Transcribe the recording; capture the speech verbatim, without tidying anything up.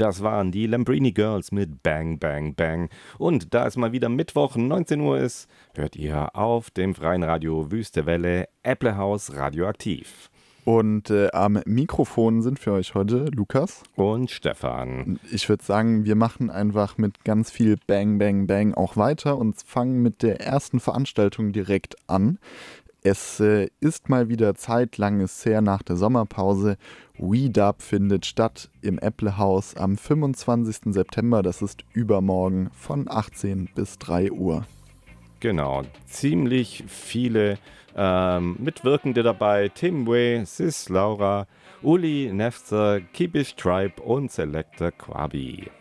Das waren die Lambrini Girls mit Bang Bang Bang. Und da es mal wieder Mittwoch neunzehn Uhr ist, hört ihr auf dem freien Radio Wüste Welle Äpplehaus Radioaktiv. Und äh, am Mikrofon sind für euch heute Lukas und Stefan. Ich würde sagen, wir machen einfach mit ganz viel Bang Bang Bang auch weiter und fangen mit der ersten Veranstaltung direkt an. Es äh, ist mal wieder Zeit, lang ist her nach der Sommerpause. WeDub findet statt im Äpplehaus am fünfundzwanzigsten September, das ist übermorgen von achtzehn bis drei Uhr. Genau, ziemlich viele ähm, Mitwirkende dabei. Tim Way, Sis Laura, Uli Nefzer, Kibish Tribe und Selector Quabi.